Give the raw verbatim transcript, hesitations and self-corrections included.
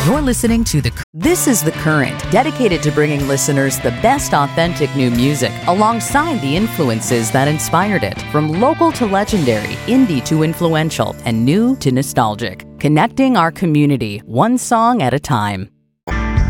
You're listening to The This is The Current, dedicated to bringing listeners the best authentic new music alongside the influences that inspired it, from local to legendary, indie to influential, and new to nostalgic. Connecting our community, one song at a time.